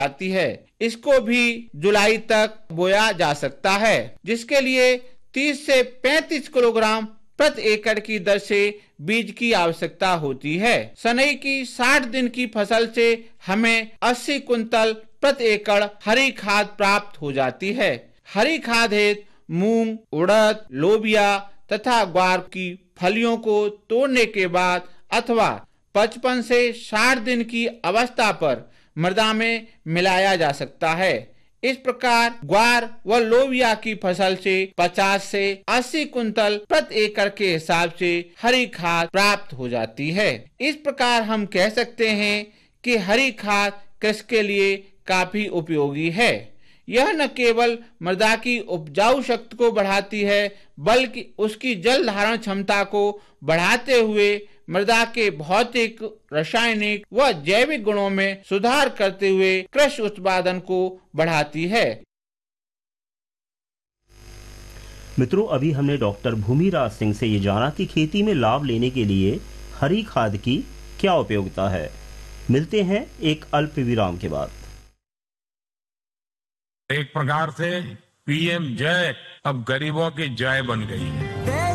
आती है। इसको भी जुलाई तक बोया जा सकता है, जिसके लिए 30 से 35 किलोग्राम प्रति एकड़ की दर से बीज की आवश्यकता होती है। सनई की 60 दिन की फसल से हमें 80 कुंतल प्रति एकड़ हरी खाद प्राप्त हो जाती है। हरी खाद हेतु मूंग, उड़द, लोबिया तथा ग्वार की फलियों को तोड़ने के बाद अथवा 55 से 60 दिन की अवस्था पर मृदा में मिलाया जा सकता है। इस प्रकार ग्वार व लोबिया की फसल से 50 से 80 कुंतल प्रति एकड़ के हिसाब से हरी खाद प्राप्त हो जाती है। इस प्रकार हम कह सकते हैं कि हरी खाद कृषि के लिए काफी उपयोगी है। यह न केवल मृदा की उपजाऊ शक्ति को बढ़ाती है, बल्कि उसकी जल धारण क्षमता को बढ़ाते हुए मृदा के भौतिक, रासायनिक व जैविक गुणों में सुधार करते हुए कृषि उत्पादन को बढ़ाती है। मित्रों, अभी हमने डॉक्टर भूमिराज सिंह से ये जाना कि खेती में लाभ लेने के लिए हरी खाद की क्या उपयोगिता है। मिलते हैं एक अल्प विराम के बाद। एक प्रकार से पीएम जय अब गरीबों की जय बन गई है।